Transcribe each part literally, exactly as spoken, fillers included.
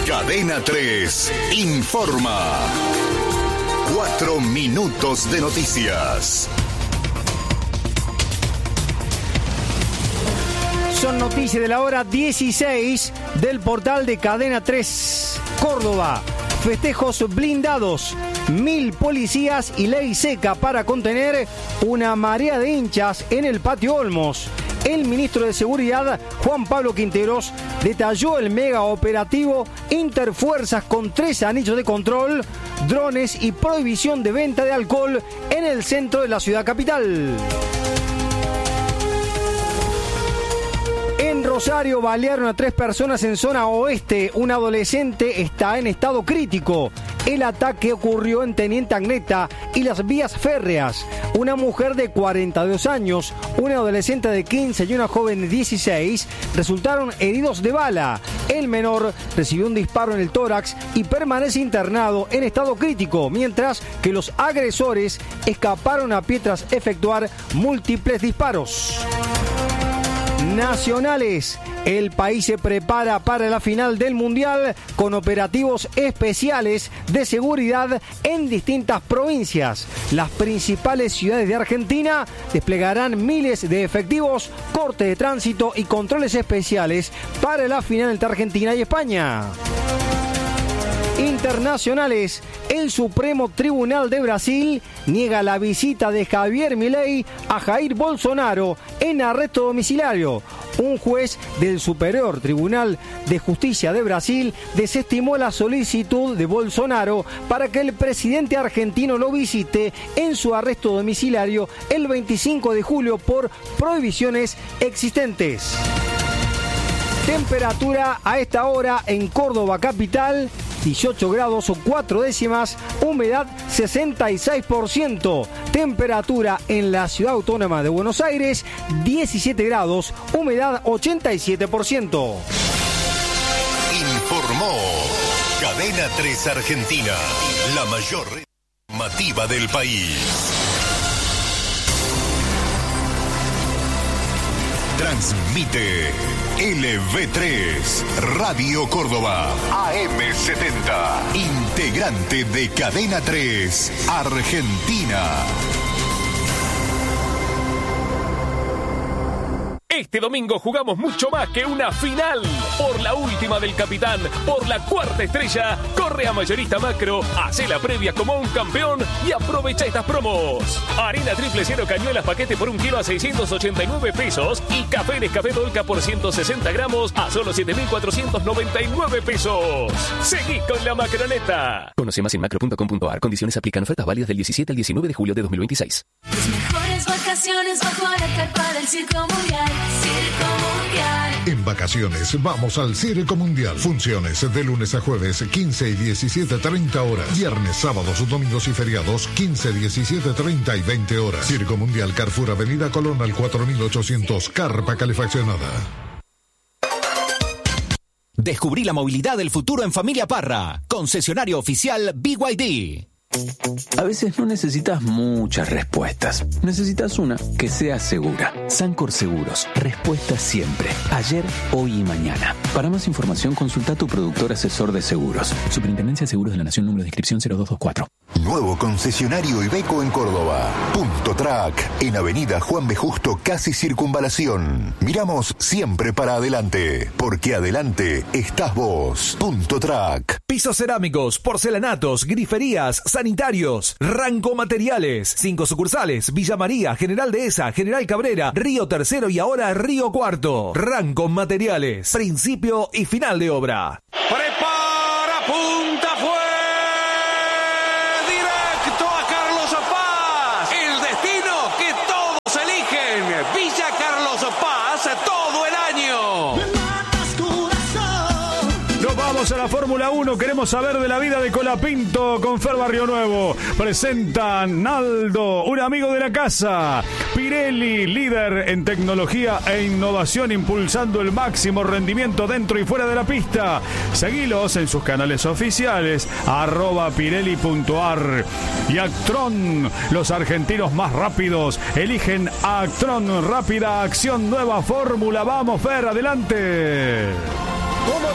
Cadena tres informa. Cuatro minutos de noticias. Son noticias de la hora dieciséis del portal de Cadena tres. Córdoba. Festejos blindados. Mil policías y ley seca para contener una marea de hinchas en el Patio Olmos. El ministro de Seguridad, Juan Pablo Quinteros, detalló el mega operativo Interfuerzas con tres anillos de control, drones y prohibición de venta de alcohol en el centro de la ciudad capital. En Rosario balearon a tres personas en zona oeste. Un adolescente está en estado crítico. El ataque ocurrió en Teniente Agneta y las vías férreas. Una mujer de cuarenta y dos años, un adolescente de quince y una joven de dieciséis resultaron heridos de bala. El menor recibió un disparo en el tórax y permanece internado en estado crítico, mientras que los agresores escaparon a pie tras efectuar múltiples disparos. Nacionales. El país se prepara para la final del Mundial con operativos especiales de seguridad en distintas provincias. Las principales ciudades de Argentina desplegarán miles de efectivos, corte de tránsito y controles especiales para la final entre Argentina y España. Internacionales. El Supremo Tribunal de Brasil niega la visita de Javier Milei a Jair Bolsonaro en arresto domiciliario. Un juez del Superior Tribunal de Justicia de Brasil desestimó la solicitud de Bolsonaro para que el presidente argentino lo visite en su arresto domiciliario el veinticinco de julio por prohibiciones existentes. Temperatura a esta hora en Córdoba capital, dieciocho grados o cuatro décimas, humedad sesenta y seis por ciento. Temperatura en la ciudad autónoma de Buenos Aires, diecisiete grados, humedad ochenta y siete por ciento. Informó Cadena tres Argentina, la mayor red informativa del país. Transmite L V tres, Radio Córdoba, A M setenta, integrante de Cadena tres, Argentina. Este domingo jugamos mucho más que una final. Por la última del capitán, por la cuarta estrella, corre a Mayorista Macro, hace la previa como un campeón y aprovecha estas promos. Harina triple cero cañuelas paquete por un kilo a seiscientos ochenta y nueve pesos y café Nescafé Dolca por ciento sesenta gramos a solo siete mil cuatrocientos noventa y nueve pesos. Seguí con la macroneta. Conoce más en macro punto com punto a r. Condiciones aplican. Ofertas válidas del diecisiete al diecinueve de julio de dos mil veintiséis. Las mejores vacaciones bajo la carpa del Circo Mundial. Circo Mundial. En vacaciones vamos al Circo Mundial. Funciones de lunes a jueves, quince y diecisiete treinta horas. Viernes, sábados, domingos y feriados, quince, diecisiete treinta y veinte horas. Circo Mundial, Carrefour, Avenida Colón al cuatro mil ochocientos, carpa calefaccionada. Descubrí la movilidad del futuro en Familia Parra. Concesionario oficial B Y D. A veces no necesitas muchas respuestas. Necesitas una que sea segura. Sancor Seguros. Respuesta siempre. Ayer, hoy y mañana. Para más información, consulta a tu productor asesor de seguros. Superintendencia de Seguros de la Nación, número de inscripción cero dos dos cuatro. Nuevo concesionario Iveco en Córdoba. Punto Track, en Avenida Juan B. Justo, casi Circunvalación. Miramos siempre para adelante, porque adelante estás vos. Punto Track. Pisos cerámicos, porcelanatos, griferías, sanitarios, Ranco Materiales. Cinco sucursales: Villa María, General Dehesa, General Cabrera, Río Tercero y ahora Río Cuarto. Ranco Materiales. Principio y final de obra. Prepara, punta, fue directo a Carlos Paz. El destino que todos eligen. Villa Carlos Paz, todo el año. Vamos a la Fórmula uno, queremos saber de la vida de Colapinto con Fer Barrio Nuevo. Presentan Naldo, un amigo de la casa. Pirelli, líder en tecnología e innovación, impulsando el máximo rendimiento dentro y fuera de la pista. Seguilos en sus canales oficiales, arroba pirelli punto a r. Y Actron, los argentinos más rápidos eligen Actron, rápida acción, nueva fórmula. Vamos, Fer, adelante. Como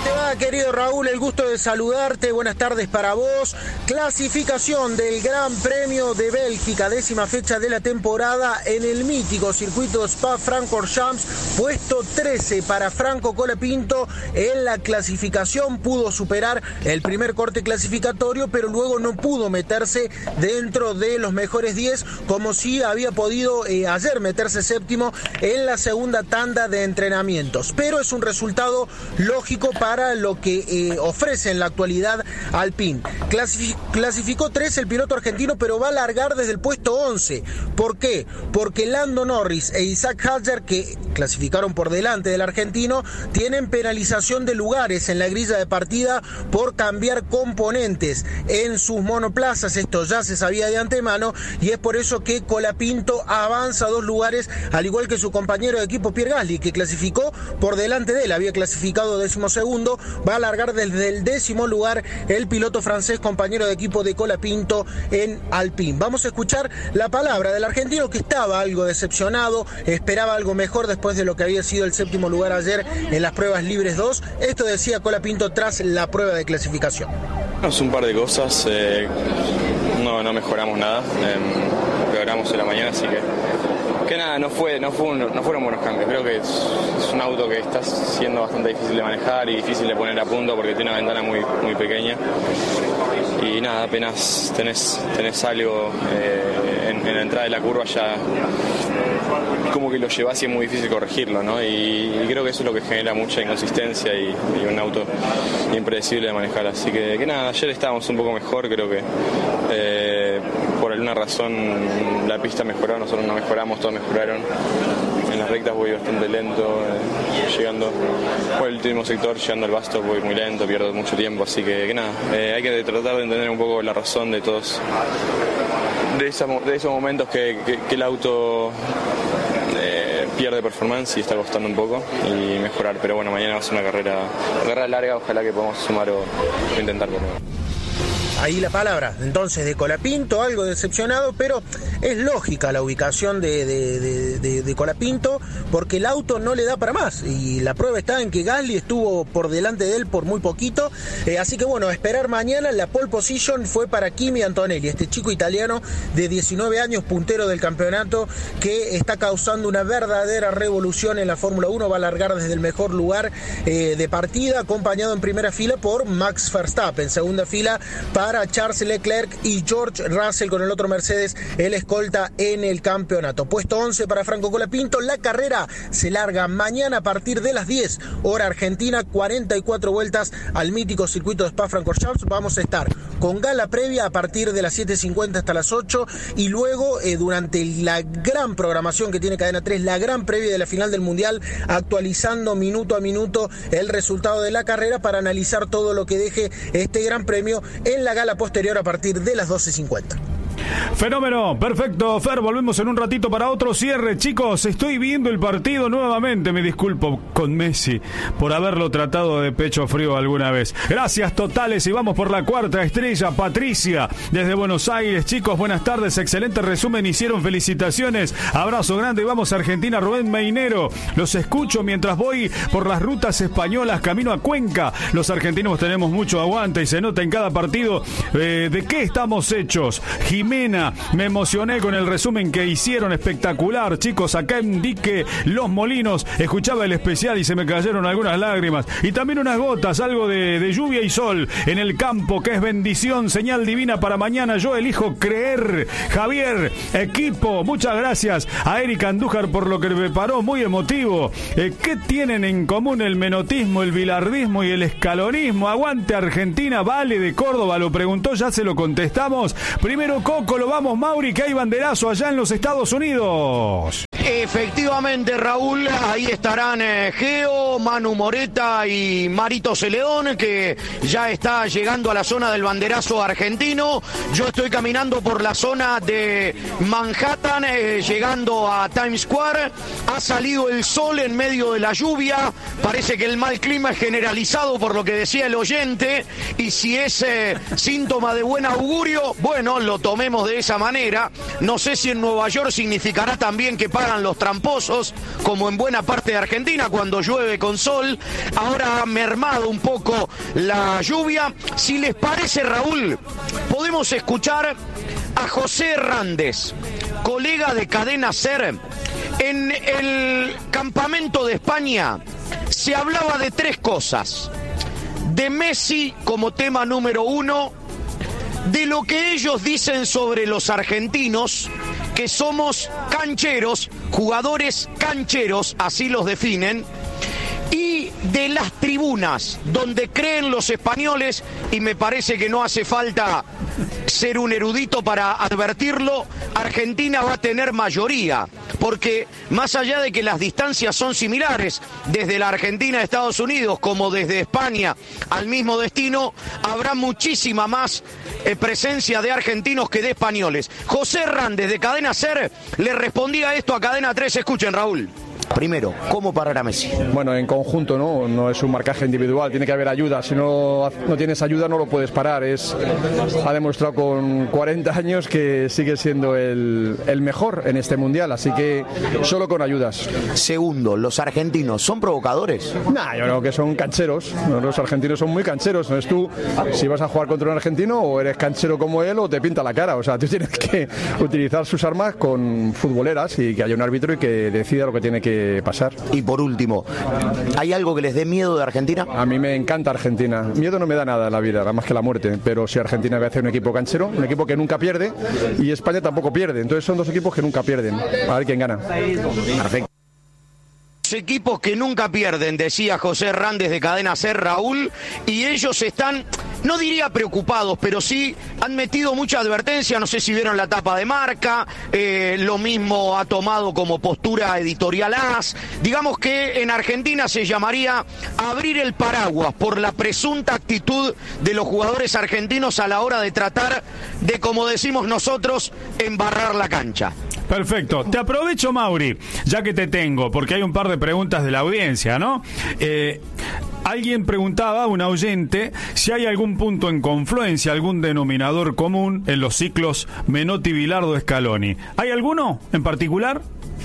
te va, querido Raúl? El gusto de saludarte. Buenas tardes para vos. Clasificación del Gran Premio de Bélgica, décima fecha de la temporada en el mítico circuito Spa-Francorchamps. Puesto trece para Franco Colapinto en la clasificación. Pudo superar el primer corte clasificatorio, pero luego no pudo meterse dentro de los mejores diez, como si había podido eh, ayer meterse séptimo en la segunda tanda de entrenamientos. Pero es un resultado lógico para lo que eh, ofrece en la actualidad Alpine. Clasific- clasificó tres el piloto argentino, pero va a largar desde el puesto once. ¿Por qué? Porque Lando Norris e Isaac Hadjar, que clasificaron por delante del argentino, tienen penalización de lugares en la grilla de partida por cambiar componentes en sus monoplazas. Esto ya se sabía de antemano y es por eso que Colapinto avanza dos lugares, al igual que su compañero de equipo Pierre Gasly, que clasificó por delante de él, había clasificado décimo segundo, va a largar desde el décimo lugar el piloto francés, compañero de equipo de Colapinto en Alpine. Vamos a escuchar la palabra del argentino, que estaba algo decepcionado, esperaba algo mejor después de lo que había sido el séptimo lugar ayer en las pruebas libres dos. Esto decía Colapinto tras la prueba de clasificación. Es un par de cosas, eh, no, no mejoramos nada, eh, empeoramos en la mañana, así que que nada, no fue, no fue un, no fueron buenos cambios. Creo que es, es un auto que está siendo bastante difícil de manejar y difícil de poner a punto porque tiene una ventana muy, muy pequeña. Y nada, apenas tenés, tenés algo eh, en, en la entrada de la curva ya como que lo llevas y es muy difícil corregirlo, ¿no? Y, y creo que eso es lo que genera mucha inconsistencia y, y un auto impredecible de manejar. Así que, que nada, ayer estábamos un poco mejor, creo que eh, por alguna razón la pista mejoró, nosotros no mejoramos, todos mejoraron. En las rectas voy bastante lento, eh, llegando por el último sector, llegando al Basto voy muy lento, pierdo mucho tiempo, así que, que nada, eh, hay que tratar de entender un poco la razón de todos, de, esa, de esos momentos que, que, que el auto eh, pierde performance y está costando un poco y mejorar, pero bueno, mañana va a ser una carrera, una carrera larga, ojalá que podamos sumar o, o intentar por nuevo. Ahí la palabra, entonces, de Colapinto, algo decepcionado, pero es lógica la ubicación de, de, de, de, de Colapinto, porque el auto no le da para más, y la prueba está en que Gasly estuvo por delante de él por muy poquito, eh, así que bueno, a esperar mañana. La pole position fue para Kimi Antonelli, este chico italiano de diecinueve años, puntero del campeonato, que está causando una verdadera revolución en la Fórmula uno, va a largar desde el mejor lugar eh, de partida, acompañado en primera fila por Max Verstappen, segunda fila para para Charles Leclerc y George Russell con el otro Mercedes, el escolta en el campeonato. Puesto once para Franco Colapinto. La carrera se larga mañana a partir de las diez, hora argentina, cuarenta y cuatro vueltas al mítico circuito de Spa-Francorchamps. Vamos a estar con gala previa a partir de las siete cincuenta hasta las ocho y luego eh, durante la gran programación que tiene Cadena tres, la gran previa de la final del Mundial, actualizando minuto a minuto el resultado de la carrera para analizar todo lo que deje este gran premio en la gala posterior a partir de las doce cincuenta. Fenómeno, perfecto, Fer, volvemos en un ratito para otro cierre. Chicos, estoy viendo el partido nuevamente, me disculpo con Messi por haberlo tratado de pecho frío alguna vez. Gracias totales y vamos por la cuarta estrella, Patricia, desde Buenos Aires. Chicos, buenas tardes, excelente resumen, hicieron, felicitaciones, abrazo grande y vamos a Argentina. Rubén Meinero, los escucho mientras voy por las rutas españolas camino a Cuenca. Los argentinos tenemos mucho aguante y se nota en cada partido eh, de qué estamos hechos. Jimena, me emocioné con el resumen que hicieron, espectacular. Chicos, acá en Dique Los Molinos escuchaba el especial y se me cayeron algunas lágrimas y también unas gotas, algo de, de lluvia y sol en el campo, que es bendición, señal divina para mañana. Yo elijo creer. Javier, equipo, muchas gracias a Erika Andújar por lo que preparó, muy emotivo. Eh, ¿Qué tienen en común el menotismo, el bilardismo y el escalonismo? Aguante Argentina, Vale de Córdoba lo preguntó, ya se lo contestamos. Primero Coco, lo vamos Mauri, que hay banderazo allá en los Estados Unidos. Efectivamente, Raúl, ahí estarán eh, Geo, Manu Moreta y Marito Celedón, que ya está llegando a la zona del banderazo argentino. Yo estoy caminando por la zona de Manhattan, eh, llegando a Times Square. Ha salido el sol en medio de la lluvia. Parece que el mal clima es generalizado por lo que decía el oyente. Y si es eh, síntoma de buen augurio, bueno, lo tomemos de esa manera. No sé si en Nueva York significará también que pagan abundan los tramposos, como en buena parte de Argentina cuando llueve con sol. Ahora ha mermado un poco la lluvia. Si les parece, Raúl, podemos escuchar a José Hernández, colega de Cadena SER. En el campamento de España se hablaba de tres cosas: de Messi como tema número uno, de lo que ellos dicen sobre los argentinos, que somos cancheros, jugadores cancheros, así los definen, y de las tribunas, donde creen los españoles, y me parece que no hace falta ser un erudito para advertirlo, Argentina va a tener mayoría, porque más allá de que las distancias son similares, desde la Argentina a Estados Unidos como desde España al mismo destino, habrá muchísima más eh, presencia de argentinos que de españoles. José Hernández de Cadena SER le respondía esto a Cadena tres. Escuchen, Raúl. Primero, ¿cómo parar a Messi? Bueno, en conjunto, ¿no? No es un marcaje individual, tiene que haber ayuda. Si no, no tienes ayuda no lo puedes parar. Es, ha demostrado con cuarenta años que sigue siendo el, el mejor en este mundial, así que solo con ayudas. Segundo, ¿los argentinos son provocadores? Nah, yo creo que son cancheros. Los argentinos son muy cancheros. ¿No es tú si vas a jugar contra un argentino o eres canchero como él o te pinta la cara? O sea, tú tienes que utilizar sus armas con futboleras y que haya un árbitro y que decida lo que tiene que pasar. Y por último, ¿hay algo que les dé miedo de Argentina? A mí me encanta Argentina. Miedo no me da nada en la vida, nada más que la muerte. Pero si Argentina va a hacer un equipo canchero, un equipo que nunca pierde, y España tampoco pierde. Entonces son dos equipos que nunca pierden. A ver quién gana. Perfecto. Equipos que nunca pierden, decía José Hernández de Cadena SER, Raúl, y ellos están, no diría preocupados, pero sí han metido mucha advertencia. No sé si vieron la tapa de Marca, eh, lo mismo ha tomado como postura editorial AS. Digamos que en Argentina se llamaría abrir el paraguas por la presunta actitud de los jugadores argentinos a la hora de tratar de, como decimos nosotros, embarrar la cancha. Perfecto. Te aprovecho, Mauri, ya que te tengo, porque hay un par de preguntas de la audiencia, ¿no? Eh, alguien preguntaba, un oyente, si hay algún punto en confluencia, algún denominador común en los ciclos Menotti, Bilardo, Scaloni. ¿Hay alguno en particular?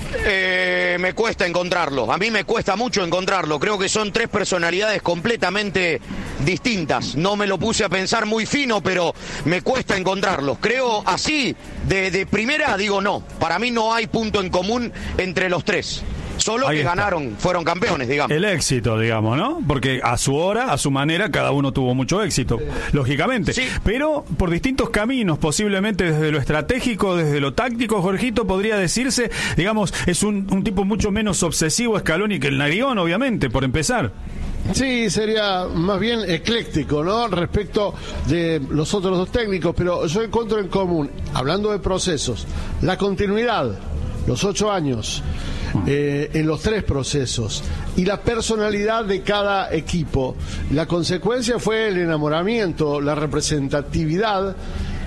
Eh, me cuesta encontrarlo, a mí me cuesta mucho encontrarlo. Creo que son tres personalidades completamente distintas. No me lo puse a pensar muy fino, pero me cuesta encontrarlos. Creo así, de, de primera digo no. Para mí no hay punto en común entre los tres. Solo Ahí que está. Ganaron, fueron campeones, digamos. El éxito, digamos, ¿no? Porque a su hora, a su manera, cada uno tuvo mucho éxito, lógicamente. Sí. Pero por distintos caminos, posiblemente desde lo estratégico, desde lo táctico, Jorgito, podría decirse, digamos, es un, un tipo mucho menos obsesivo Scaloni que el Narión, obviamente, por empezar. Sí, sería más bien ecléctico, ¿no? Respecto de los otros dos técnicos, pero yo encuentro en común, hablando de procesos, la continuidad, los ocho años, eh, en los tres procesos, y la personalidad de cada equipo. La consecuencia fue el enamoramiento, la representatividad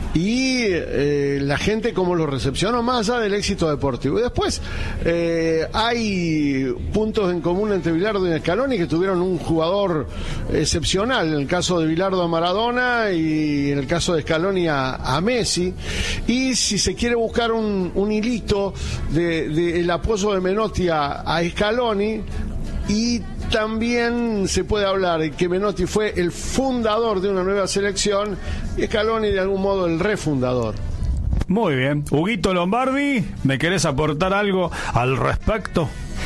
y eh, la gente como lo recepcionó, más allá del éxito deportivo. Y después eh, hay puntos en común entre Bilardo y Scaloni, que tuvieron un jugador excepcional, en el caso de Bilardo a Maradona y en el caso de Scaloni a, a Messi. Y si se quiere buscar un, un hilito de, de el apoyo de Menotti a, a Scaloni, y también se puede hablar de que Menotti fue el fundador de una nueva selección y Scaloni de algún modo el refundador. Muy bien. Huguito Lombardi, ¿me querés aportar algo al respecto?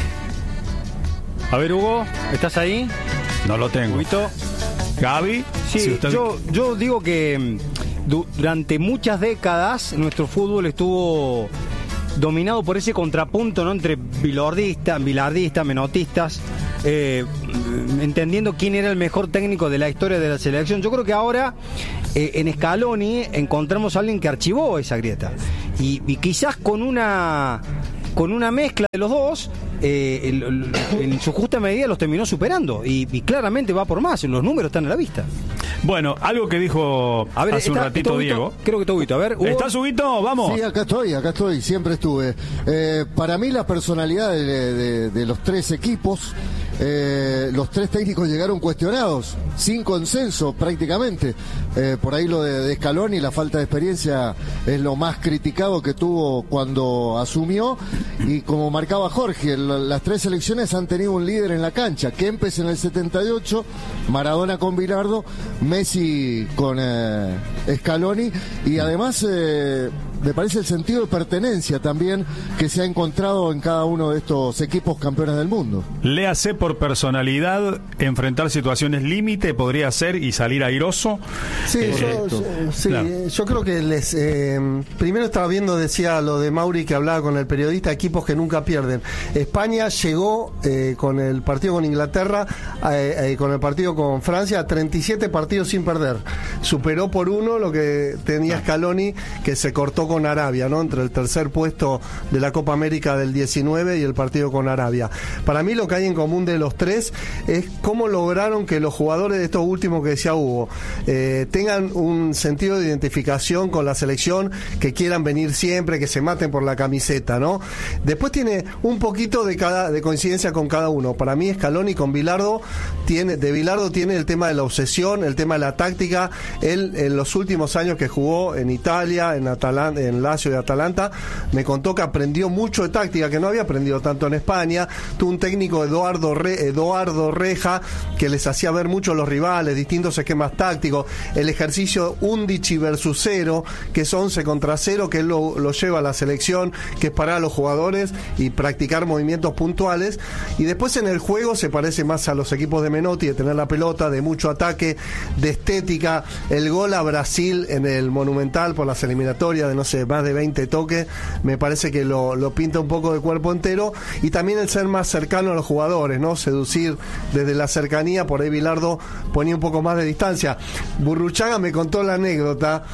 A ver, Hugo, ¿estás ahí? No lo tengo. Huguito. Gaby. Sí, si usted... yo, yo digo que du- durante muchas décadas nuestro fútbol estuvo dominado por ese contrapunto, ¿no?, entre bilardistas, bilardistas, menotistas, eh, entendiendo quién era el mejor técnico de la historia de la selección. Yo creo que ahora eh, en Scaloni encontramos a alguien que archivó esa grieta y, y quizás con una con una mezcla de los dos, eh, el, el, en su justa medida los terminó superando y, y claramente va por más, los números están a la vista. Bueno, algo que dijo a ver, hace está, un ratito está Diego. Huguito, creo que está Huguito. A ver, Hugo. ¿Estás, Huguito? Vamos. Sí, acá estoy, acá estoy, siempre estuve. Eh, para mí la personalidad de, de, de los tres equipos eh, los tres técnicos llegaron cuestionados, sin consenso prácticamente. Eh, por ahí lo de, de Scaloni, la falta de experiencia es lo más criticado que tuvo cuando asumió, y como marcaba Jorge, el, las tres selecciones han tenido un líder en la cancha. Kempes en el setenta y ocho, Maradona con Bilardo, Messi con eh, Scaloni, y además eh, me parece el sentido de pertenencia también que se ha encontrado en cada uno de estos equipos campeones del mundo. Léase por personalidad, enfrentar situaciones límite podría ser y salir airoso. Sí, eh, yo, yo, sí claro. yo creo que les eh, primero estaba viendo, decía lo de Mauri que hablaba con el periodista, equipos que nunca pierden. España llegó eh, con el partido con Inglaterra, eh, eh, con el partido con Francia, a treinta y siete partidos sin perder. Superó por uno lo que tenía Scaloni, que se cortó con Arabia, ¿no? Entre el tercer puesto de la Copa América del diecinueve y el partido con Arabia. Para mí lo que hay en común de los tres es cómo lograron que los jugadores de estos últimos que decía Hugo eh, tengan un sentido de identificación con la selección, que quieran venir siempre, que se maten por la camiseta, ¿no? Después tiene un poquito de cada de coincidencia con cada uno. Para mí Scaloni con Bilardo tiene, de Bilardo tiene el tema de la obsesión, el tema de la táctica. Él en los últimos años que jugó en Italia, en Atalanta, en Lazio y Atalanta, me contó que aprendió mucho de táctica, que no había aprendido tanto en España. Tuvo un técnico, Eduardo, Re, Eduardo Reja, que les hacía ver mucho a los rivales, distintos esquemas tácticos, el ejercicio undici versus cero, que es once contra cero, que él lo, lo lleva a la selección, que es parar a los jugadores y practicar movimientos puntuales. Y después en el juego se parece más a los equipos de Menotti, de tener la pelota, de mucho ataque, de estética. El gol a Brasil en el Monumental por las eliminatorias, de no sé, más de veinte toques, me parece que lo, lo pinta un poco de cuerpo entero. Y también el ser más cercano a los jugadores, ¿no? Seducir desde la cercanía. Por ahí Bilardo ponía un poco más de distancia. Burruchaga me contó la anécdota,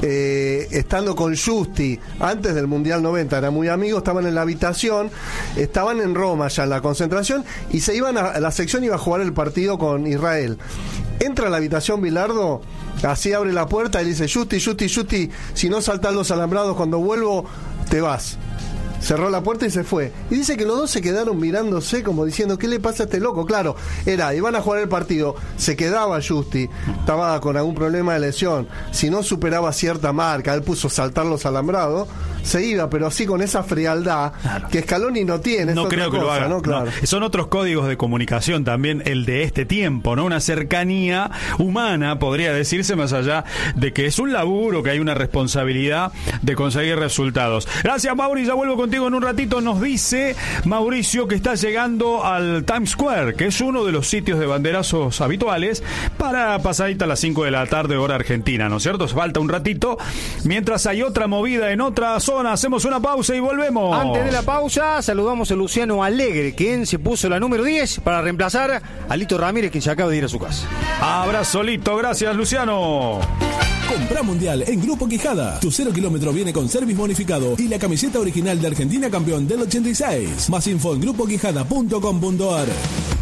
eh, estando con Justi antes del Mundial noventa, era muy amigo, estaban en la habitación, estaban en Roma ya en la concentración, y se iban a, la sección iba a jugar el partido con Israel. Entra a la habitación Bilardo, así abre la puerta y le dice: Justi, Justi, Justi, si no saltás los alambrados cuando vuelvo, te vas. Cerró la puerta y se fue. Y dice que los dos se quedaron mirándose como diciendo: ¿qué le pasa a este loco? Claro, era, iban a jugar el partido, se quedaba Justi, estaba con algún problema de lesión, si no superaba cierta marca, él puso saltar los alambrados, se iba, pero así con esa frialdad, claro, que Scaloni no tiene. No creo que cosa, lo haga, ¿no? Claro. No. Son otros códigos de comunicación también, el de este tiempo, ¿no? Una cercanía humana, podría decirse, más allá de que es un laburo, que hay una responsabilidad de conseguir resultados. Gracias, Mauri, ya vuelvo contigo en un ratito. Nos dice Mauricio que está llegando al Times Square, que es uno de los sitios de banderazos habituales para pasadita a las cinco de la tarde, hora argentina, ¿no es cierto? Falta un ratito, mientras hay otra movida en otra zona. Hacemos una pausa y volvemos. Antes de la pausa, saludamos a Luciano Alegre, quien se puso la número diez para reemplazar a Lito Ramírez, quien se acaba de ir a su casa. Abrazo, Lito. Gracias, Luciano. Compra Mundial en Grupo Quijada. Tu cero kilómetro viene con service bonificado y la camiseta original de Argentina campeón del ochenta y seis. Más info en grupo quijada punto com punto ar.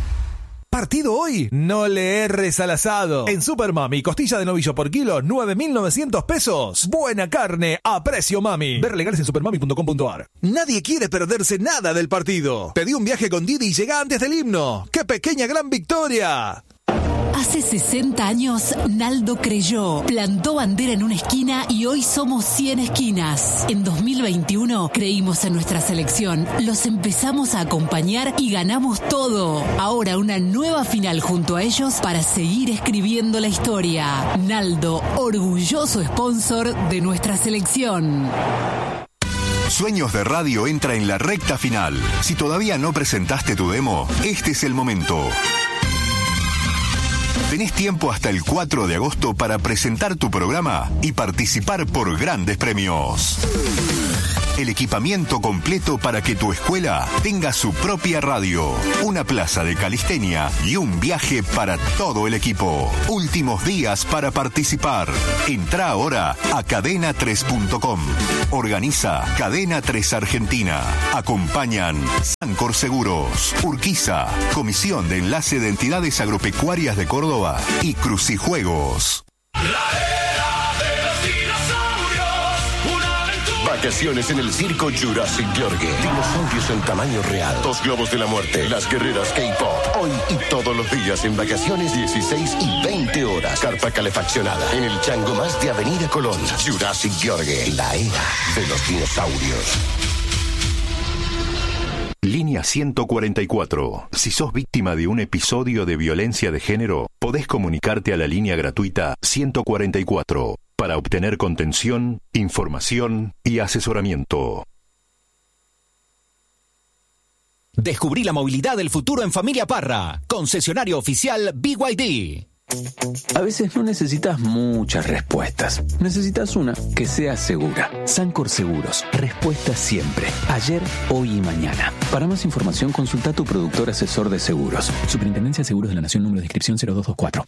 ¿Partido hoy? No le erres al asado. En Super Mami, costilla de novillo por kilo, nueve mil novecientos pesos. Buena carne a precio mami. Ver legales en supermami punto com punto ar. Nadie quiere perderse nada del partido. Pedí un viaje con Didi y llega antes del himno. ¡Qué pequeña gran victoria! Hace sesenta años, Naldo creyó, plantó bandera en una esquina y hoy somos cien esquinas. En dos mil veintiuno creímos en nuestra selección, los empezamos a acompañar y ganamos todo. Ahora una nueva final junto a ellos para seguir escribiendo la historia. Naldo, orgulloso sponsor de nuestra selección. Sueños de Radio entra en la recta final. Si todavía no presentaste tu demo, este es el momento. Tenés tiempo hasta el cuatro de agosto para presentar tu programa y participar por grandes premios. El equipamiento completo para que tu escuela tenga su propia radio, una plaza de calistenia y un viaje para todo el equipo. Últimos días para participar. Entrá ahora a cadena tres punto com. Organiza Cadena tres Argentina. Acompañan Sancor Seguros, Urquiza, Comisión de Enlace de Entidades Agropecuarias de Córdoba y Crucijuegos. vacaciones en el circo Jurassic Yorgue. Dinosaurios en tamaño real. Dos globos de la muerte. Las guerreras K-pop. Hoy y todos los días en vacaciones dieciséis y veinte horas. Carpa calefaccionada. En el Chango Más de Avenida Colón. Jurassic Yorgue. La era de los dinosaurios. Línea ciento cuarenta y cuatro. Si sos víctima de un episodio de violencia de género, podés comunicarte a la línea gratuita ciento cuarenta y cuatro para obtener contención, información y asesoramiento. Descubrí la movilidad del futuro en Familia Parra. Concesionario oficial B Y D. A veces no necesitas muchas respuestas. Necesitas una que sea segura. Sancor Seguros. Respuesta siempre. Ayer, hoy y mañana. Para más información, consulta a tu productor asesor de seguros. Superintendencia de Seguros de la Nación, número de inscripción cero dos dos cuatro.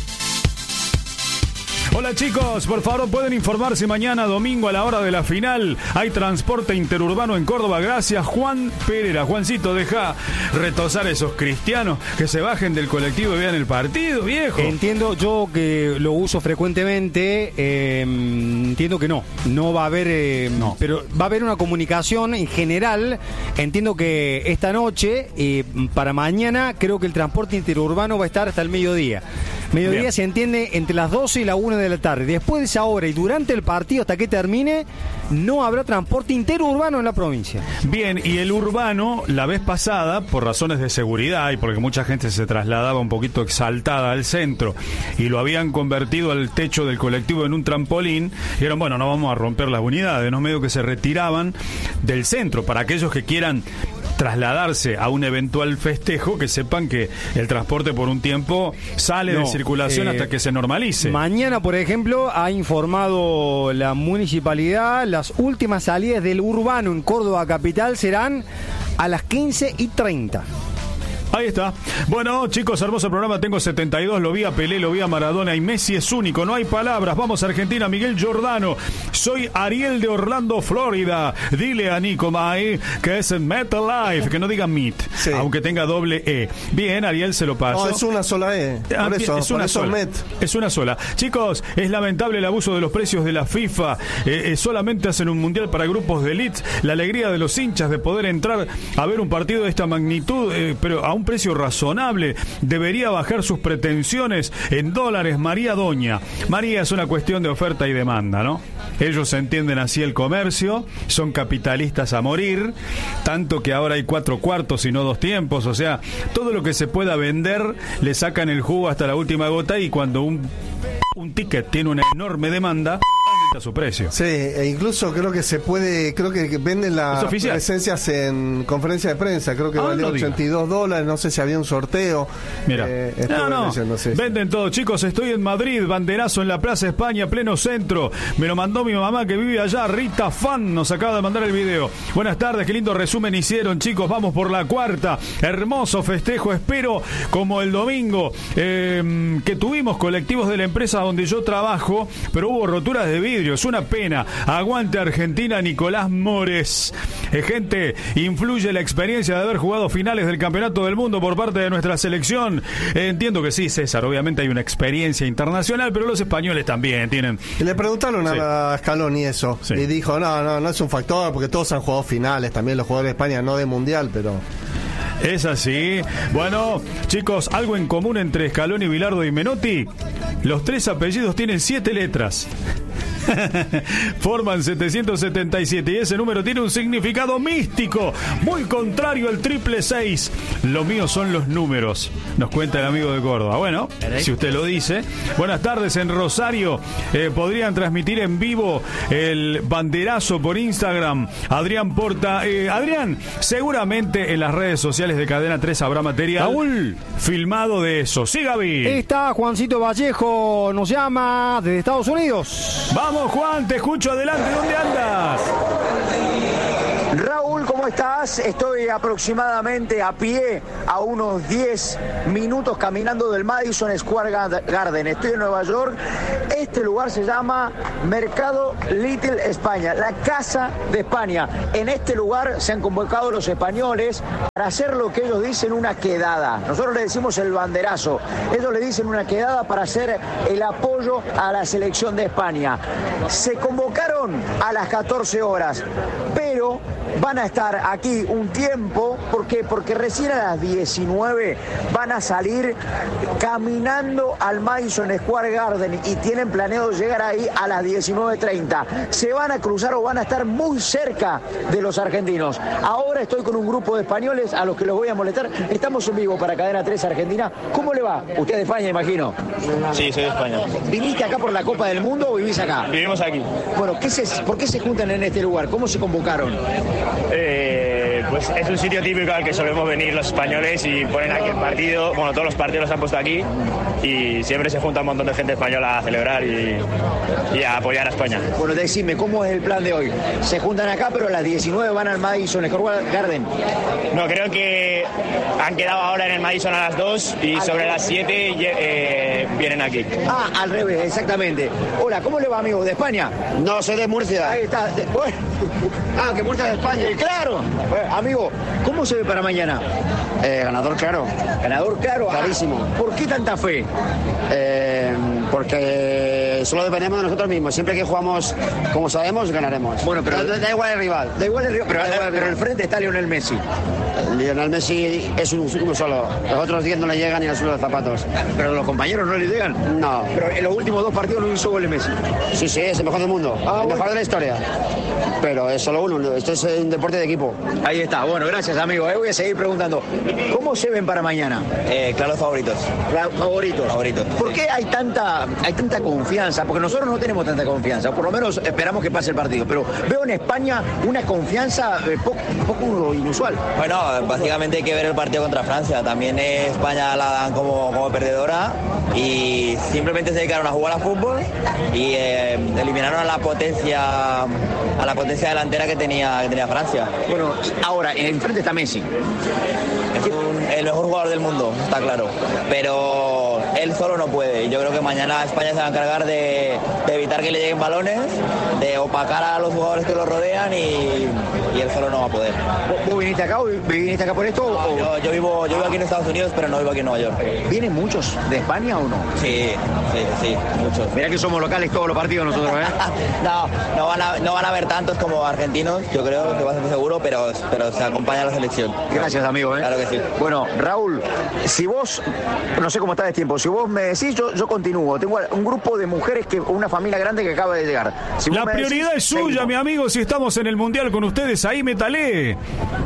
Hola chicos, por favor pueden informarse mañana domingo a la hora de la final. Hay transporte interurbano en Córdoba. Gracias Juan Pereira. Juancito, deja retosar a esos cristianos que se bajen del colectivo y vean el partido, viejo. Entiendo, yo que lo uso frecuentemente, eh, entiendo que no, no va a haber, eh, no. pero va a haber una comunicación en general. Entiendo que esta noche, eh, para mañana, creo que el transporte interurbano va a estar hasta el mediodía. Mediodía Bien. Se entiende entre las doce y la una de la tarde. Después de esa hora y durante el partido hasta que termine, no habrá transporte interurbano en la provincia. Bien, y el urbano, la vez pasada, por razones de seguridad y porque mucha gente se trasladaba un poquito exaltada al centro y lo habían convertido al techo del colectivo en un trampolín, dijeron, bueno, no vamos a romper las unidades, ¿no? Medio que se retiraban del centro. Para aquellos que quieran trasladarse a un eventual festejo, que sepan que el transporte por un tiempo sale no, de circulación eh, hasta que se normalice. Mañana, por ejemplo, ha informado la municipalidad, las últimas salidas del urbano en Córdoba capital serán a las quince y treinta. Ahí está. Bueno, chicos, hermoso programa. Tengo setenta y dos, lo vi a Pelé, lo vi a Maradona y Messi es único. No hay palabras. Vamos a Argentina. Miguel Giordano. Soy Ariel de Orlando, Florida. Dile a Nico May que es MetLife, que no diga Meet, sí, aunque tenga doble E. Bien, Ariel se lo paso. No, es una sola E. Por ah, eso, es una por eso sola. Met. Es una sola. Chicos, es lamentable el abuso de los precios de la FIFA. Eh, eh, solamente hacen un mundial para grupos de elite. La alegría de los hinchas de poder entrar a ver un partido de esta magnitud, eh, pero a un precio razonable. Debería bajar sus pretensiones en dólares. María Doña. María, es una cuestión de oferta y demanda, ¿no? Ellos entienden así el comercio, son capitalistas a morir, tanto que ahora hay cuatro cuartos y no dos tiempos. O sea, todo lo que se pueda vender le sacan el jugo hasta la última gota, y cuando un, un ticket tiene una enorme demanda, aumenta su precio. Sí, e incluso creo que se puede, creo que venden las presencias en conferencia de prensa, creo que ah, valió no ochenta y dos dólares, no sé si había un sorteo. Mira, eh, no, no, diciendo, sí, venden todo. Chicos, estoy en Madrid, banderazo en la Plaza España, pleno centro. Me lo mandó mi mamá que vive allá, Rita Fan, nos acaba de mandar el video. Buenas tardes, qué lindo resumen hicieron, chicos, vamos por la cuarta. Hermoso festejo, espero como el domingo, eh, que tuvimos colectivos de la empresa donde yo trabajo, pero hubo roturas de vidrio. Es una pena. Aguante Argentina, Nicolás Mores. Eh, gente, influye la experiencia de haber jugado finales del Campeonato del Mundo por parte de nuestra selección. Eh, entiendo que sí, César, obviamente hay una experiencia internacional, pero los españoles también tienen. Le preguntaron sí. a Scaloni eso, sí, y dijo, no, no, no es un factor, porque todos han jugado finales, también los jugadores de España, no de mundial, pero... Es así. Bueno, chicos, algo en común entre Scaloni, Bilardo y Menotti. Los tres apellidos tienen siete letras. Forman setecientos setenta y siete y ese número tiene un significado místico, muy contrario al triple seis. Lo mío son los números, nos cuenta el amigo de Córdoba. Bueno, si usted lo dice. Buenas tardes en Rosario. Eh, podrían transmitir en vivo el banderazo por Instagram. Adrián Porta. Eh, Adrián, seguramente en las redes sociales de Cadena tres habrá material Raúl filmado de eso. Sí, Gaby. Está Juancito Vallejo, nos llama desde Estados Unidos. Vamos, Juan, te escucho, adelante, ¿dónde andas? Raúl, ¿cómo estás? Estoy aproximadamente a pie a unos diez minutos caminando del Madison Square Garden. Estoy en Nueva York. Este lugar se llama Mercado Little España, la Casa de España. En este lugar se han convocado los españoles para hacer lo que ellos dicen una quedada. Nosotros le decimos el banderazo. Ellos le dicen una quedada para hacer el apoyo a la selección de España. Se convocaron a las catorce horas, pero van a estar aquí un tiempo. ¿Por qué? Porque recién a las diecinueve van a salir caminando al Madison Square Garden y tienen planeado llegar ahí a las diecinueve treinta. Se van a cruzar o van a estar muy cerca de los argentinos. Ahora estoy con un grupo de españoles a los que los voy a molestar. Estamos en vivo para Cadena tres Argentina. ¿Cómo le va? Usted es de España, imagino. Sí, soy de España. ¿Viniste acá por la Copa del Mundo o vivís acá? Vivimos aquí. Bueno, ¿qué se, ¿por qué se juntan en este lugar? ¿Cómo se convocaron? Eh, pues es un sitio típico al que solemos venir los españoles y ponen aquí el partido. Bueno, todos los partidos los han puesto aquí y siempre se junta un montón de gente española a celebrar y, y a apoyar a España. Bueno, decime, ¿cómo es el plan de hoy? Se juntan acá, pero a las diecinueve van al Madison Square Garden. No, creo que han quedado ahora en el Madison a las dos y sobre las siete eh, vienen aquí. Ah, al revés, exactamente. Hola, ¿cómo le va, amigo? ¿De España? No, soy de Murcia. Ahí está. De, bueno. Ah, que Murcia de España. Claro. Bueno, amigo, ¿cómo se ve para mañana? Eh, ganador claro. Ganador claro. Clarísimo. Ah, ¿por qué tanta fe? Eh, porque solo dependemos de nosotros mismos. Siempre que jugamos como sabemos, ganaremos. Bueno, pero da, da igual el rival. Da igual el rival, pero, da igual el pero rival. el frente está Lionel Messi. Lionel Messi es un uno solo. Los otros diez no le llegan ni a los zapatos. Pero los compañeros no le llegan. No. Pero en los últimos dos partidos no hizo goles Messi. Sí, sí, es el mejor del mundo. Ah, el bueno. mejor de la historia. Pero es solo uno. Esto es un deporte de equipo. Ahí está. Bueno, gracias, amigo. Eh, voy a seguir preguntando. ¿Cómo se ven para mañana? Eh, claro, favoritos. Claro, favoritos. Favoritos. ¿Por qué hay tanta, hay tanta confianza? Porque nosotros no tenemos tanta confianza. Por lo menos esperamos que pase el partido. Pero veo en España una confianza eh, poco, poco inusual. Bueno, básicamente hay que ver el partido contra Francia. También España la dan como, como perdedora y simplemente se dedicaron a jugar a fútbol y eh, eliminaron a la potencia a la potencia delantera que tenía, que tenía Francia. Bueno, ahora, enfrente está Messi. Es un, el mejor jugador del mundo, está claro. Pero él solo no puede. Yo creo que mañana España se va a encargar de, de evitar que le lleguen balones, de opacar a los jugadores que lo rodean y, y él solo no va a poder. ¿Vos viniste acá o viniste acá por esto? O... Yo, yo, vivo, yo vivo aquí en Estados Unidos, pero no vivo aquí en Nueva York. ¿Vienen muchos de España o no? Sí, sí, sí, muchos. Mirá que somos locales todos los partidos nosotros, ¿eh? no, no van, a, no van a haber tantos como argentinos, yo creo que va a ser seguro, pero, pero se acompaña a la selección. Gracias, amigo, ¿eh? Claro que sí. Bueno, Raúl, si vos, no sé cómo está de tiempo, si vos me decís, yo, yo continúo. Tengo un grupo de mujeres, que una familia grande que acaba de llegar. Si la prioridad decís, es suya, seguimos. Mi amigo, si estamos en el Mundial con ustedes, ahí métale.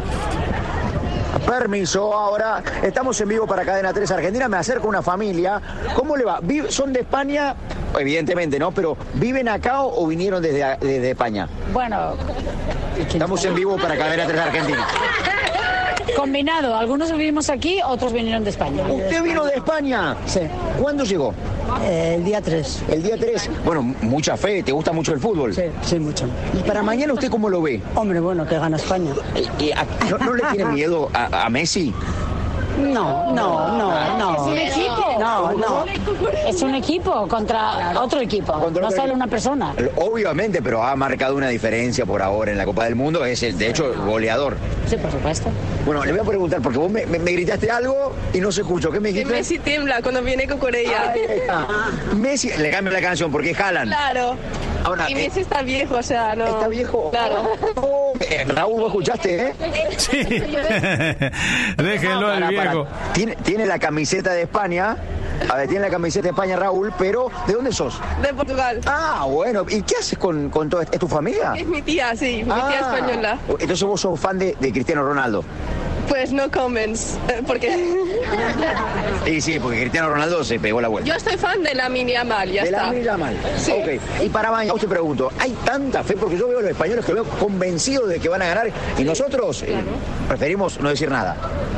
Permiso, ahora estamos en vivo para Cadena tres Argentina, me acerco a una familia. ¿Cómo le va? ¿Son de España? Evidentemente, ¿no? Pero ¿viven acá o vinieron desde, desde España? Bueno, estamos en vivo para Cadena tres Argentina. Combinado, algunos vivimos aquí, otros vinieron de España. ¿Usted vino de España? Sí. ¿Cuándo llegó? Eh, el día tres. El día tres. Bueno, mucha fe, ¿te gusta mucho el fútbol? Sí, sí, mucho. ¿Y para mañana usted cómo lo ve? Hombre, bueno, que gana España. ¿Y, y a, ¿no, ¿No le tiene miedo a, a Messi? No, no, no, no. ¿Es un equipo? No, no. Es un equipo contra otro equipo, contra no solo una persona. Obviamente, pero ha marcado una diferencia por ahora en la Copa del Mundo. Es, el, de hecho, goleador. Sí, por supuesto. Bueno, le voy a preguntar, porque vos me, me, me gritaste algo y no se escuchó. ¿Qué me dijiste? Que Messi tiembla cuando viene con Corea. Ah, Messi, le cambio la canción porque jalan. Claro. Ahora, y Messi eh, está viejo, o sea, no. ¿Está viejo? Claro. Oh, eh, Raúl, ¿vos escuchaste, eh? Sí. Déjenlo al viejo. Tiene, tiene la camiseta de España. A ver, tiene la camiseta de España, Raúl, pero ¿de dónde sos? De Portugal. Ah, bueno. ¿Y qué haces con, con todo esto? ¿Es tu familia? Es mi tía, sí, mi ah, tía española. Entonces vos sos fan de, de Cristiano Ronaldo. Pues no comments, porque... Sí, sí, porque Cristiano Ronaldo se pegó la vuelta. Yo estoy fan de Lamine Yamal, ya de está. De Lamine Yamal, sí. Ok. Y para mañana, os te pregunto, ¿hay tanta fe? Porque yo veo a los españoles que veo convencidos de que van a ganar y nosotros claro. eh, preferimos no decir nada.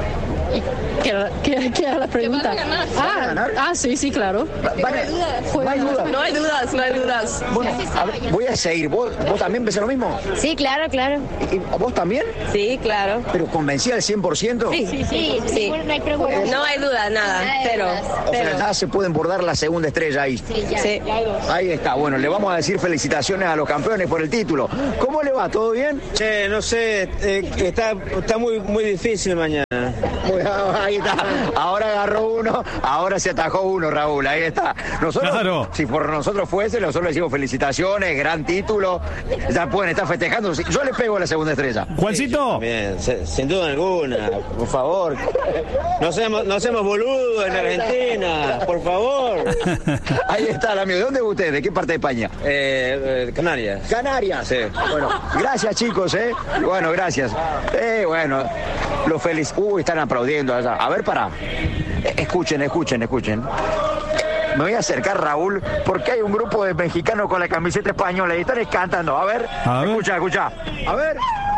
¿Qué, qué, qué era la pregunta? Ah, ah, sí, sí, claro. Vale, no hay dudas. No hay dudas, no hay dudas. Bueno, a ver, voy a seguir. ¿Vos, ¿Vos también pensás lo mismo? Sí, claro, claro. ¿Y vos también? Sí, claro. ¿Pero convencida al cien por ciento? Sí, sí, sí. sí. No hay preguntas. No hay duda, nada. Cero. O sea, ya se pueden bordar la segunda estrella ahí. Sí, ya. Sí. Ahí está. Bueno, le vamos a decir felicitaciones a los campeones por el título. ¿Cómo le va? ¿Todo bien? Che, no sé, eh, está, está muy, muy difícil mañana. Muy, ahí está. Ahora agarró uno, ahora se atajó uno, Raúl. Ahí está. Nosotros, claro. Si por nosotros fuese, nosotros le decimos felicitaciones, gran título. Ya pueden estar festejando. Yo le pego la segunda estrella. Juancito. Bien, sin duda alguna, por favor. No seamos, no seamos boludos en Argentina, por favor. Ahí está el amigo. ¿De dónde es usted? ¿De qué parte de España? Eh, eh, Canarias. Canarias. Sí. Bueno, gracias chicos, ¿eh? Bueno, gracias. Eh, bueno, los feliz. Uy, están aplaudiendo allá. A ver, para. Escuchen, escuchen, escuchen. Me voy a acercar, Raúl, porque hay un grupo de mexicanos con la camiseta española y están cantando. A ver, a ver. escucha, escucha. A ver.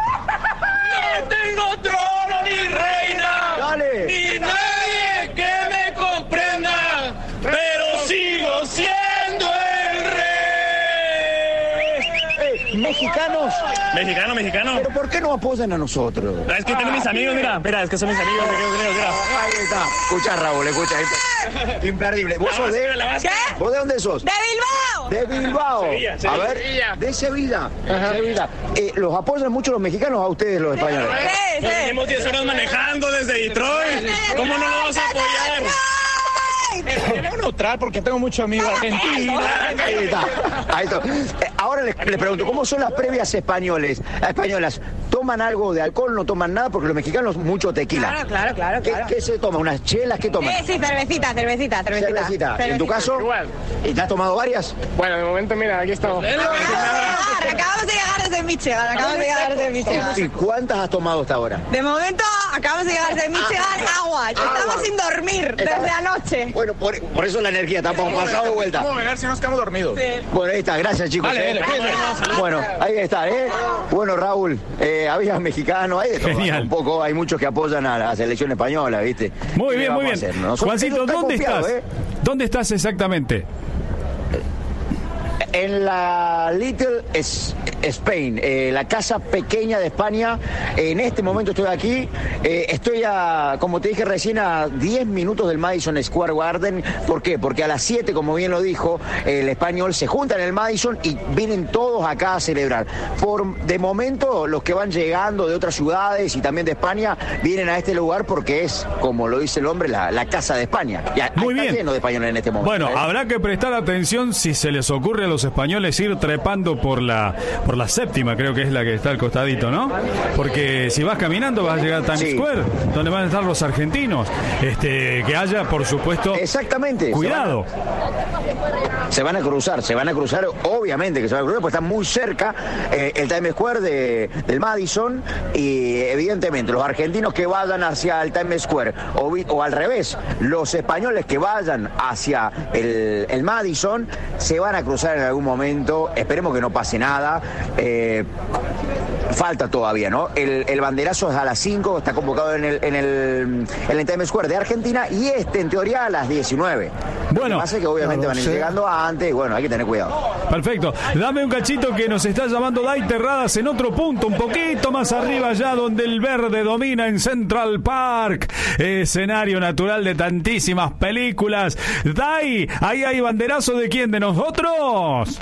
No tengo trono ni reina, Dale. ni nadie que me comprenda, pero sigo siendo el rey. Eh, mexicanos. Mexicano, mexicano. ¿Pero por qué no apoyan a nosotros? Es que tengo mis amigos, mira, mira, es que son mis amigos, creo, creo, creo. Ahí está. Escucha, Raúl, escucha. Imperdible. ¿Vos sos de... ¿Qué? ¿Vos de dónde sos? ¡De Bilbao! De Bilbao. Sevilla, Sevilla, a ver, Sevilla. de Sevilla. Sevilla. Eh, ¿Los apoyan mucho los mexicanos a ustedes, los españoles? Sí, sí. Tenemos diez horas manejando desde Detroit. ¿Cómo no lo vamos a apoyar? Tengo neutral porque tengo muchos amigos argentinos. Ahí está. Ahí está. Eh, ahora les, les pregunto, ¿cómo son las previas españoles, españolas? ¿Toman algo de alcohol? ¿No toman nada? Porque los mexicanos mucho tequila. Claro, claro, claro. ¿Qué, claro. ¿Qué se toma? ¿Unas chelas? ¿Qué toman? Sí, sí, cervecita, cervecita, cervecita. Cervecita. ¿En tu caso? Igual. ¿Y te has tomado varias? Bueno, de momento, mira, aquí estamos. Acabamos de llegar desde Michigan, acabamos de llegar desde Michigan. ¿Y cuántas has tomado hasta ahora? De momento, acabamos de llegar desde Michigan, agua. Estamos sin dormir desde anoche. Bueno, por, por eso la energía, tampoco pasado de vuelta. Vamos a ver si nos quedamos dormidos. Bueno, ahí está, gracias chicos. Vale, eh. vale, Bueno, ahí está, ¿eh? Bueno, Raúl, eh, había mexicanos, hay de todo. Genial. Un poco, hay muchos que apoyan a la selección española, ¿viste? Muy ¿Qué bien, le muy vamos bien. a hacer? Nosotros- Juancito, eso está ¿dónde confiado, estás? ¿eh? ¿Dónde estás exactamente? En la Little es- Spain, eh, la casa pequeña de España. En este momento estoy aquí. Eh, estoy a, como te dije recién, a diez minutos del Madison Square Garden. ¿Por qué? Porque a las siete, como bien lo dijo el español, se juntan en el Madison y vienen todos acá a celebrar. Por de momento, los que van llegando de otras ciudades y también de España vienen a este lugar porque es, como lo dice el hombre, la, la casa de España. Ya, Muy está bien. lleno de españoles en este momento. Bueno, ¿eh? habrá que prestar atención si se les ocurre a los españoles ir trepando por la por la séptima, creo que es la que está al costadito, ¿no? Porque si vas caminando vas a llegar a Times Sí. Square, donde van a estar los argentinos. Este, que haya, por supuesto, Exactamente. cuidado. Se van a cruzar, se van a cruzar, obviamente que se van a cruzar, porque está muy cerca eh, el Times Square de, del Madison y evidentemente los argentinos que vayan hacia el Times Square o, vi- o al revés, los españoles que vayan hacia el, el Madison se van a cruzar en algún momento, esperemos que no pase nada. eh, Falta todavía, ¿no? El, el banderazo es a las cinco, está convocado en el, en, el, en el Times Square de Argentina y este, en teoría, a las diecinueve. Lo que pasa es que obviamente van a ir llegando antes y bueno, hay que tener cuidado. Perfecto. Dame un cachito que nos está llamando Dai Terradas en otro punto, un poquito más arriba, allá donde el verde domina en Central Park, escenario natural de tantísimas películas. Dai, ahí hay banderazo de quién, de nosotros.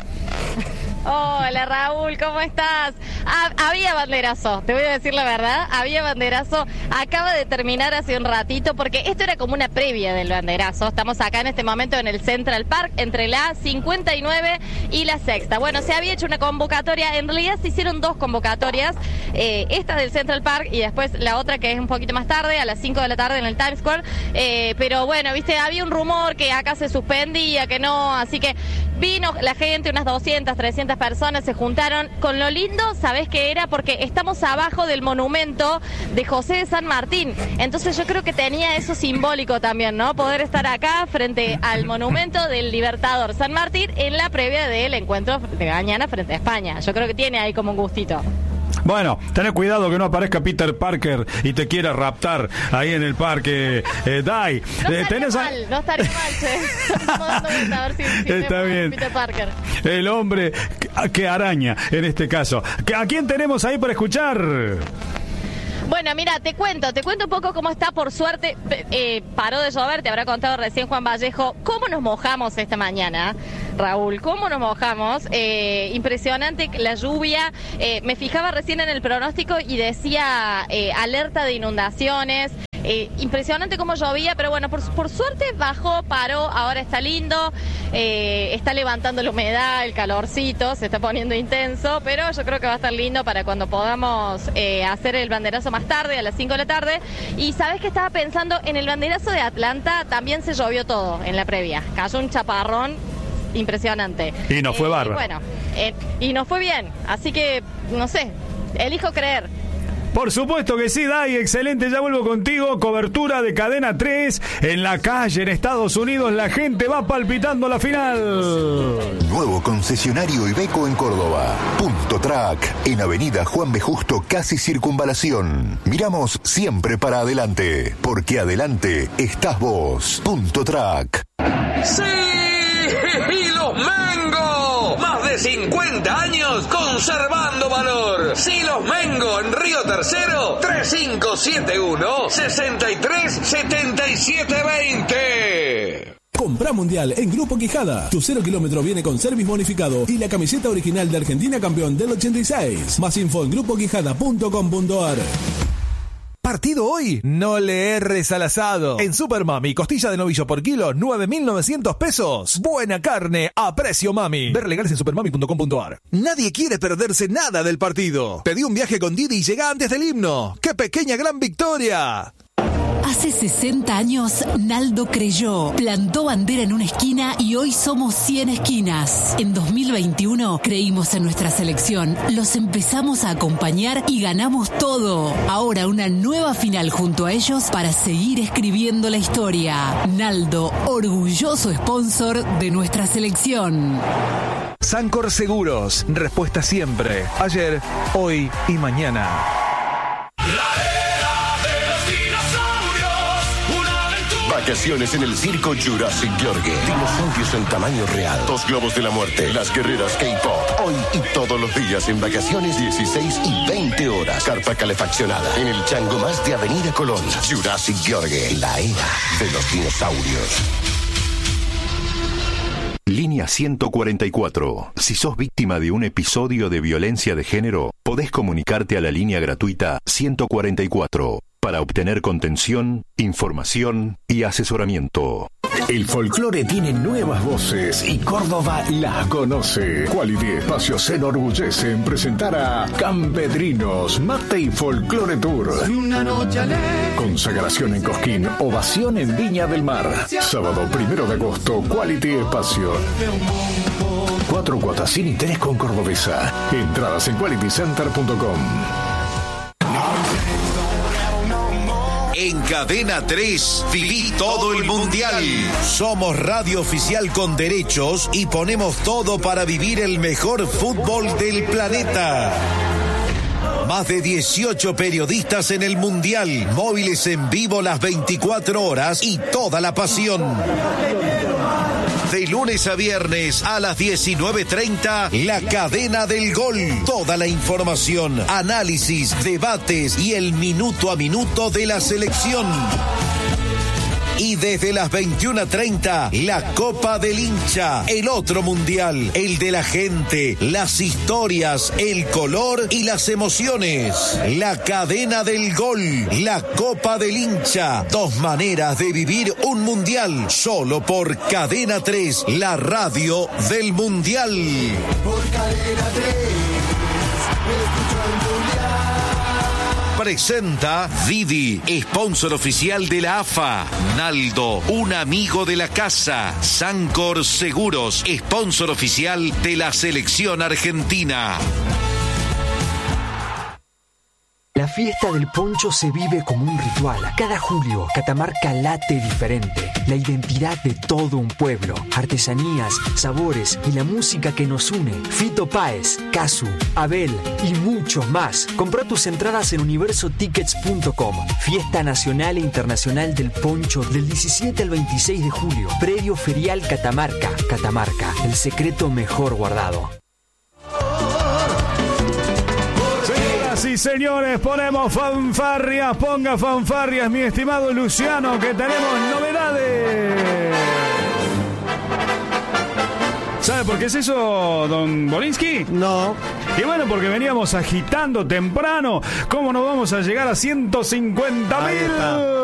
Hola Raúl, ¿cómo estás? Ah, había banderazo, te voy a decir la verdad, había banderazo, acaba de terminar hace un ratito porque esto era como una previa del banderazo. Estamos acá en este momento en el Central Park entre la cincuenta y nueve y la sexta. Bueno, se había hecho una convocatoria, en realidad se hicieron dos convocatorias, eh, esta del Central Park y después la otra que es un poquito más tarde, a las cinco de la tarde en el Times Square, eh, pero bueno, viste, había un rumor que acá se suspendía, que no, así que vino la gente, unas doscientas, trescientas personas se juntaron. Con lo lindo, ¿sabés qué era? Porque estamos abajo del monumento de José de San Martín. Entonces yo creo que tenía eso simbólico también, ¿no? Poder estar acá frente al monumento del Libertador San Martín en la previa del encuentro de mañana frente a España. Yo creo que tiene ahí como un gustito. Bueno, tenés cuidado que no aparezca Peter Parker y te quiera raptar ahí en el parque. Eh, Dai, no estaría tenés a... mal, no estaría mal, che. Estamos dando vuelta a ver si, si Está bien. Peter Parker. El hombre que araña en este caso. ¿A quién tenemos ahí para escuchar? Bueno, mira, te cuento, te cuento un poco cómo está, por suerte, eh, paró de llover, te habrá contado recién Juan Vallejo, cómo nos mojamos esta mañana, Raúl, cómo nos mojamos, eh, impresionante la lluvia, eh, me fijaba recién en el pronóstico y decía eh, alerta de inundaciones. Eh, impresionante cómo llovía, pero bueno, por, por suerte bajó, paró, ahora está lindo, eh, está levantando la humedad, el calorcito, se está poniendo intenso, pero yo creo que va a estar lindo para cuando podamos eh, hacer el banderazo más tarde, a las cinco de la tarde. Y sabes que estaba pensando en el banderazo de Atlanta, también se llovió todo en la previa, cayó un chaparrón impresionante. Y nos fue eh, bárbaro. Y bueno, eh, y nos fue bien, así que, no sé, elijo creer. Por supuesto que sí, Dai, excelente, ya vuelvo contigo, cobertura de Cadena tres, en la calle, en Estados Unidos, la gente va palpitando la final. Nuevo concesionario Iveco en Córdoba, Punto Track, en Avenida Juan B. Justo, casi Circunvalación. Miramos siempre para adelante, porque adelante estás vos. Punto Track. ¡Sí! ¡Y los Mengo! Más de cincuenta años conservando valor. Silos Mengo en Río Tercero, tres cinco siete uno, seis tres siete siete dos cero. Compra Mundial en Grupo Quijada. Tu cero kilómetro viene con service bonificado y la camiseta original de Argentina campeón del ochenta y seis. Más info en grupo quijada punto com punto ar. Partido hoy, no le erres al asado. En Super Mami, costilla de novillo por kilo, nueve mil novecientos pesos. Buena carne a precio mami. Ver legales en supermami punto com punto ar. Nadie quiere perderse nada del partido. Pedí un viaje con Didi y llega antes del himno. ¡Qué pequeña gran victoria! Hace sesenta años, Naldo creyó, plantó bandera en una esquina y hoy somos cien esquinas. En dos mil veintiuno creímos en nuestra selección, los empezamos a acompañar y ganamos todo. Ahora una nueva final junto a ellos para seguir escribiendo la historia. Naldo, orgulloso sponsor de nuestra selección. Sancor Seguros, respuesta siempre. Ayer, hoy y mañana. Vacaciones en el circo Jurassic George. Dinosaurios en tamaño real. Dos globos de la muerte. Las guerreras K-pop. Hoy y todos los días en vacaciones, dieciséis y veinte horas. Carpa calefaccionada. En el chango más de Avenida Colón. Jurassic George. La era de los dinosaurios. Línea ciento cuarenta y cuatro. Si sos víctima de un episodio de violencia de género, podés comunicarte a la línea gratuita ciento cuarenta y cuatro para obtener contención, información y asesoramiento. El folclore tiene nuevas voces y Córdoba las conoce. Quality Espacio se enorgullece en presentar a Campedrinos Mate y Folclore Tour. Una noche alegre. Consagración en Cosquín, ovación en Viña del Mar. Sábado primero de agosto, Quality Espacio. Cuatro cuotas sin interés con Cordobesa. Entradas en quality center punto com. En Cadena tres, viví todo el Mundial. Somos radio oficial con derechos y ponemos todo para vivir el mejor fútbol del planeta. Más de dieciocho periodistas en el Mundial, móviles en vivo las veinticuatro horas y toda la pasión. De lunes a viernes a las diecinueve treinta, La Cadena del Gol. Toda la información, análisis, debates y el minuto a minuto de la selección. Y desde las veintiuna treinta, la Copa del Hincha, el otro mundial, el de la gente, las historias, el color y las emociones. La Cadena del Gol, la Copa del Hincha, dos maneras de vivir un mundial, solo por Cadena tres, la radio del mundial. Por Cadena tres, escucho el mundial. Presenta Didi, sponsor oficial de la A F A. Naldo, un amigo de la casa. Sancor Seguros, sponsor oficial de la selección argentina. La fiesta del poncho se vive como un ritual. Cada julio, Catamarca late diferente. La identidad de todo un pueblo. Artesanías, sabores y la música que nos une. Fito Páez, Casu, Abel y muchos más. Compra tus entradas en universo tickets punto com. Fiesta Nacional e Internacional del Poncho del diecisiete al veintiséis de julio. Predio Ferial Catamarca. Catamarca, el secreto mejor guardado. Señoras y señores, ponemos fanfarrias. Ponga fanfarrias, mi estimado Luciano, que tenemos novedades. ¿Sabe por qué es eso, don Bolinsky? No. Y bueno, porque veníamos agitando temprano. ¿Cómo nos vamos a llegar a ciento cincuenta mil?